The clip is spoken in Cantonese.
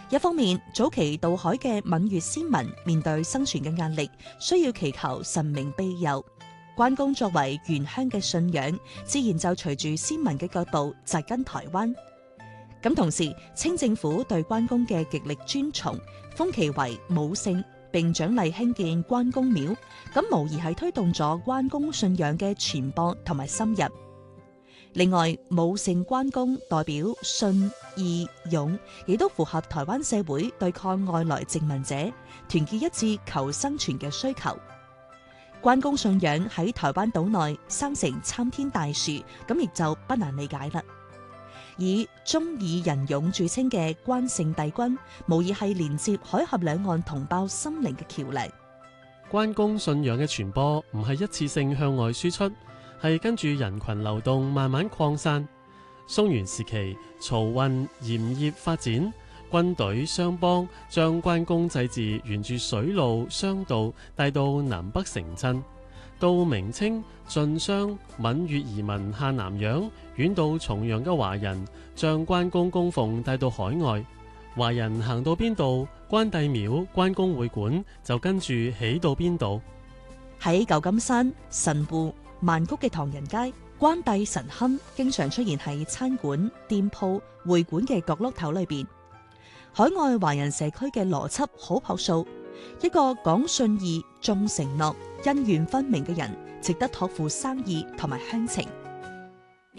一方面，早期渡海嘅閩粵先民面對生存嘅壓力，需要祈求神明庇佑。關公作為原鄉嘅信仰，自然就隨住先民嘅腳步扎根台灣。咁同時，清政府對關公嘅極力尊崇，封其為武聖，並獎勵興建關公廟，咁無疑係推動咗關公信仰嘅傳播同埋深入。另外，武聖關公代表信義勇，亦都符合台灣社會對抗外來殖民者、團結一致求生存嘅需求。關公信仰喺台灣島內生成參天大樹，咁亦就不難理解啦。以忠義仁勇著稱嘅關聖帝君，無疑係連接海峽兩岸同胞心靈嘅橋樑。 關公信仰嘅傳播唔係一次性向外輸出，係跟住人群流動慢慢擴散。宋元時期，漕運鹽業發展，軍隊商幫將關公祭祀沿住水路、商道帶到南北城鎮。到明清，晉商閩粵移民下南洋，遠到重洋嘅華人將關公供奉帶到海外。華人行到邊度，關帝廟、關公會館就跟住起到邊度。 喺舊金山、神戶、曼谷嘅唐人街，關帝神龕經常出現喺餐館、店鋪、會館嘅角落頭裏邊。海外華人社區嘅邏輯好樸素，一個講信義、重承諾、恩怨分明嘅人，值得託付生意同埋鄉情。